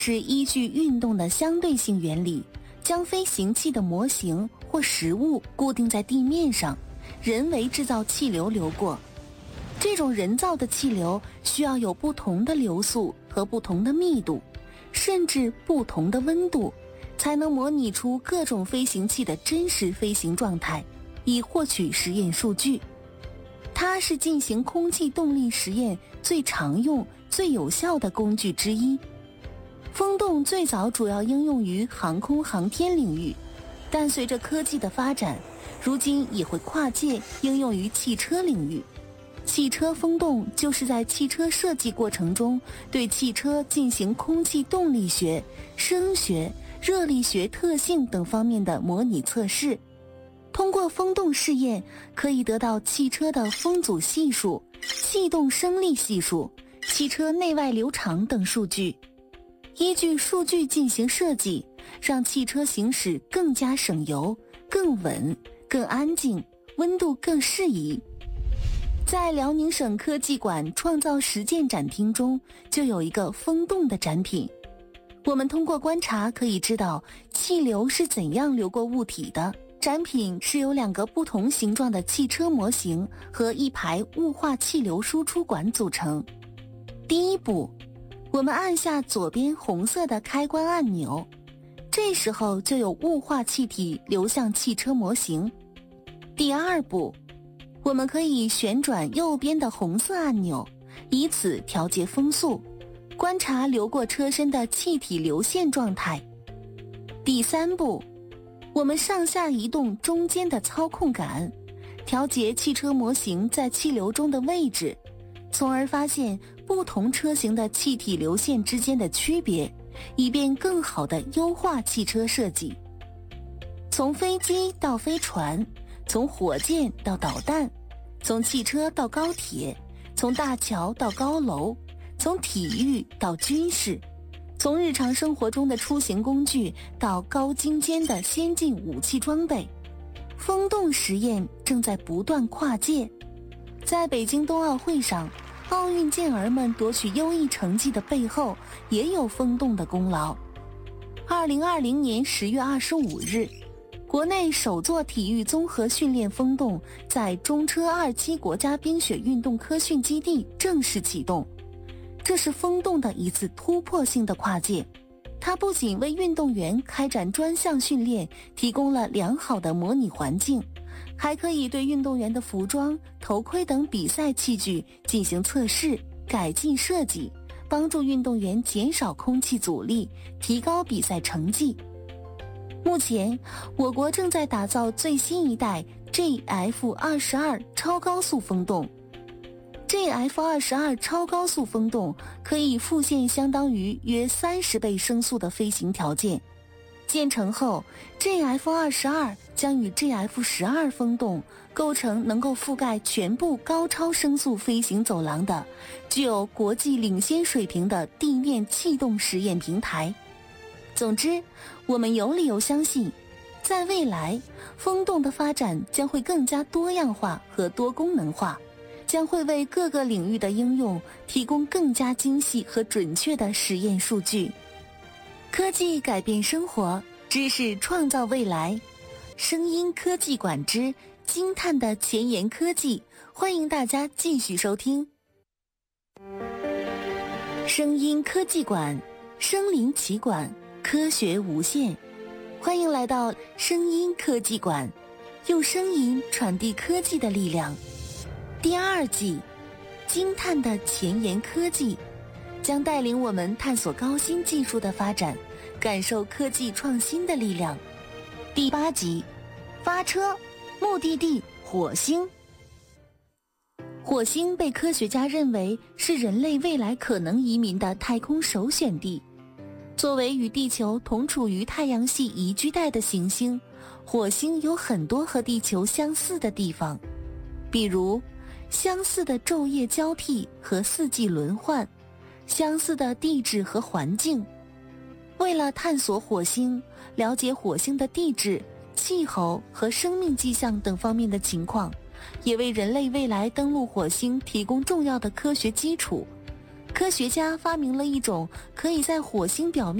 是依据运动的相对性原理，将飞行器的模型或实物固定在地面上，人为制造气流流过。这种人造的气流需要有不同的流速和不同的密度，甚至不同的温度，才能模拟出各种飞行器的真实飞行状态，以获取实验数据。它是进行空气动力实验最常用、最有效的工具之一。风洞最早主要应用于航空航天领域，但随着科技的发展，如今也会跨界应用于汽车领域。汽车风洞就是在汽车设计过程中对汽车进行空气动力学、声学、热力学特性等方面的模拟测试。通过风洞试验，可以得到汽车的风阻系数、气动升力系数、汽车内外流场等数据。依据数据进行设计，让汽车行驶更加省油、更稳、更安静，温度更适宜。在辽宁省科技馆创造实践展厅中，就有一个风洞的展品。我们通过观察可以知道气流是怎样流过物体的。展品是由2个不同形状的汽车模型和一排雾化气流输出管组成。第一步，我们按下左边红色的开关按钮，这时候就有雾化气体流向汽车模型。第二步，我们可以旋转右边的红色按钮，以此调节风速，观察流过车身的气体流线状态。第三步，我们上下移动中间的操控杆，调节汽车模型在气流中的位置，从而发现不同车型的气体流线之间的区别，以便更好地优化汽车设计。从飞机到飞船，从火箭到导弹，从汽车到高铁，从大桥到高楼，从体育到军事，从日常生活中的出行工具到高精尖的先进武器装备，风洞实验正在不断跨界。在北京冬奥会上，奥运健儿们夺取优异成绩的背后也有风洞的功劳。2020年10月25日，国内首座体育综合训练风洞在中车27国家冰雪运动科训基地正式启动。这是风洞的一次突破性的跨界，它不仅为运动员开展专项训练提供了良好的模拟环境，还可以对运动员的服装、头盔等比赛器具进行测试、改进设计，帮助运动员减少空气阻力，提高比赛成绩。目前，我国正在打造最新一代 GF22 超高速风洞。GF22 超高速风洞可以复现相当于约30倍声速的飞行条件。建成后， GF22 将与 GF12 风洞构成能够覆盖全部高超声速飞行走廊的具有国际领先水平的地面气动实验平台。总之，我们有理由相信，在未来，风洞的发展将会更加多样化和多功能化，将会为各个领域的应用提供更加精细和准确的实验数据。科技改变生活，知识创造未来。声音科技馆之惊叹的前沿科技，欢迎大家继续收听。声音科技馆，身临其馆，科学无限。欢迎来到声音科技馆，用声音传递科技的力量。第2季，惊叹的前沿科技，将带领我们探索高新技术的发展，感受科技创新的力量。第8集，发车，目的地火星。火星被科学家认为是人类未来可能移民的太空首选地。作为与地球同处于太阳系宜居带的行星，火星有很多和地球相似的地方，比如相似的昼夜交替和四季轮换，相似的地质和环境。为了探索火星，了解火星的地质、气候和生命迹象等方面的情况，也为人类未来登陆火星提供重要的科学基础。 科学家发明了一种可以在火星表面